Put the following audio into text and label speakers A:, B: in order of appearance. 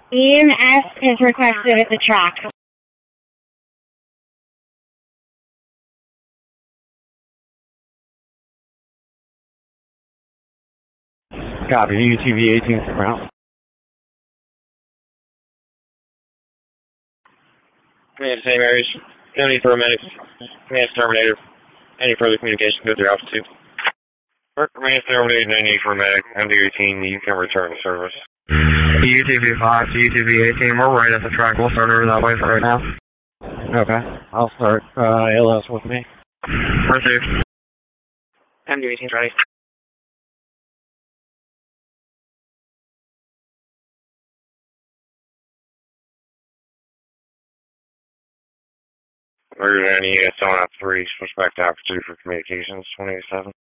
A: EMS is requested at the track.
B: Copy. UTV 18 ground.
C: Command St. Mary's. No need for a medic. Command Terminator. Any further communication go through Alpha 2. Command Terminator, no need for a medic. MD-18, you can return to service.
B: UTV 5 to UTV 18, we're right at the track. We'll start over that way for right now. Okay. I'll start ALS with me.
C: Received. MD-18's ready. We're any on up 3, switch back to Alpha 2 for communications, 27.